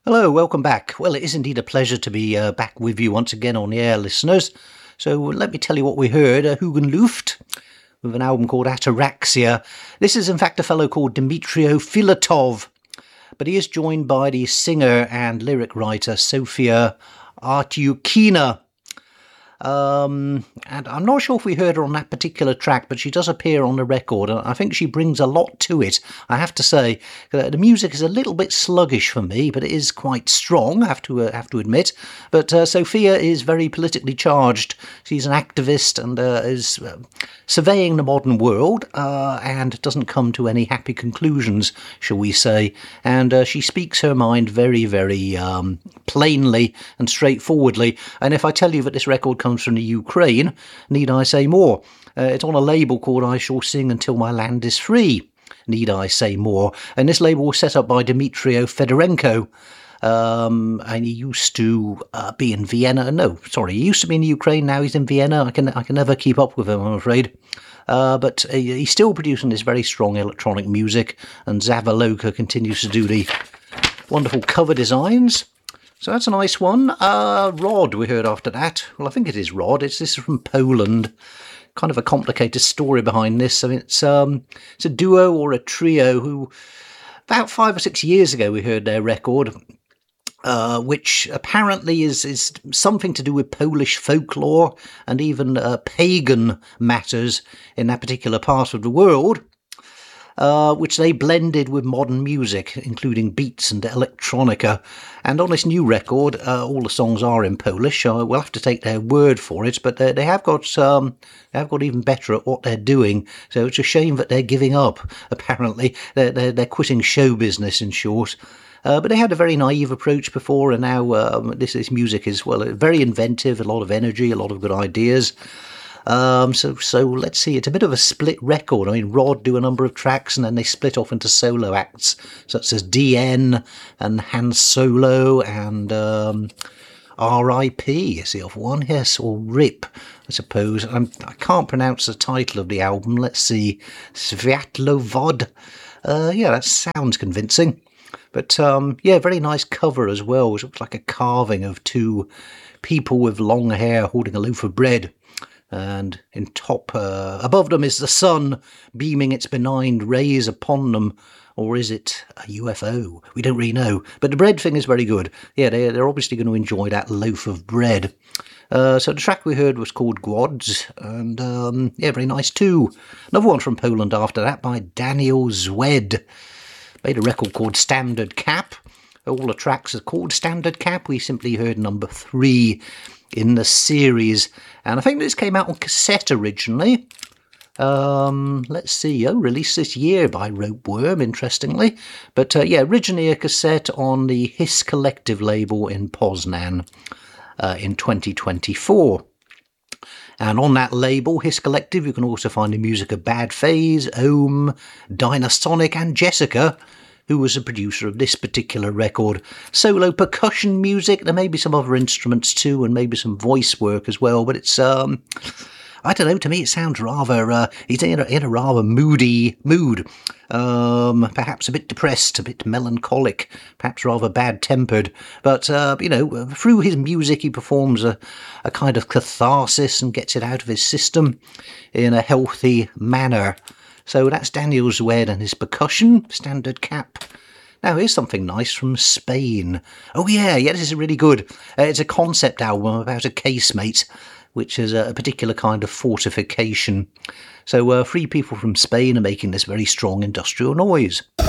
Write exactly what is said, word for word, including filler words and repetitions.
Hello, welcome back. Well, it is indeed a pleasure to be uh, back with you once again on the air, listeners. So let me tell you what we heard. Uh, Hugen Luft with an album called Ataraxia. This is in fact a fellow called Dmitrio Filatov, but he is joined by the singer and lyric writer Sofia Artyukina. Um, and I'm not sure if we heard her on that particular track, but she does appear on the record, and I think she brings a lot to it, I have to say. The music is a little bit sluggish for me, but it is quite strong, I have to, uh, have to admit. But uh, Sophia is very politically charged. She's an activist and uh, is uh, surveying the modern world uh, and doesn't come to any happy conclusions, shall we say. And uh, she speaks her mind very, very um, plainly and straightforwardly. And if I tell you that this record comes from the Ukraine, need I say more? Uh, it's on a label called I Shall Sing Until My Land Is Free. Need I say more? And this label was set up by Dmytro Fedorenko. Um, and he used to uh, be in Vienna. No, sorry, he used to be in the Ukraine. Now he's in Vienna. I can I can never keep up with him, I'm afraid. Uh, but uh, he's still producing this very strong electronic music. And Zavaloka continues to do the wonderful cover designs. So that's a nice one. Uh, Rod, we heard after that. Well, I think it is Rod. It's this is from Poland. Kind of a complicated story behind this. I mean, it's um, it's a duo or a trio who, about five or six years ago, we heard their record, uh, which apparently is is something to do with Polish folklore and even uh, pagan matters in that particular part of the world. Uh, which they blended with modern music, including beats and electronica. And on this new record, uh, all the songs are in Polish, so we'll have to take their word for it, but they, they have got um, they have got even better at what they're doing, so it's a shame that they're giving up, apparently. They're, they're, they're quitting show business, in short. Uh, but they had a very naive approach before, and now um, this, this music is, well, very inventive, a lot of energy, a lot of good ideas. Um, so, so let's see, it's a bit of a split record. I mean, Rod do a number of tracks and then they split off into solo acts, such as D N and Han Solo and um, R I P is the other one, yes, or R I P, I suppose. I'm, I can't pronounce the title of the album. Let's see, Sviatlovod. Uh, yeah, that sounds convincing. But um, yeah, very nice cover as well, which looks like a carving of two people with long hair holding a loaf of bread. And in top, uh, above them is the sun beaming its benign rays upon them. Or is it a U F O? We don't really know. But the bread thing is very good. Yeah, they, they're obviously going to enjoy that loaf of bread. Uh, so the track we heard was called Gwods. And um, yeah, very nice too. Another one from Poland after that by Daniel Zwed. Made a record called Standard Cap. All the tracks are called Standard Cap. We simply heard number three in the series, and I think this came out on cassette originally. Um, let's see, oh, released this year by Ropeworm, interestingly. But uh, yeah, originally a cassette on the Hiss Collective label in Poznan uh, in twenty twenty-four. And on that label, Hiss Collective, you can also find the music of Bad Phase, Ohm, Dynasonic, and Jessica, who was the producer of this particular record. Solo percussion music, there may be some other instruments too, and maybe some voice work as well, but it's, um, I don't know, to me it sounds rather, uh, he's in a, in a rather moody mood, um, perhaps a bit depressed, a bit melancholic, perhaps rather bad-tempered, but, uh, you know, through his music he performs a, a kind of catharsis and gets it out of his system in a healthy manner. So that's Daniel Zwed and his percussion, Standard Cap. Now here's something nice from Spain. Oh yeah, yeah, this is really good. Uh, it's a concept album about a casemate, which is a, a particular kind of fortification. So uh, three people from Spain are making this very strong industrial noise.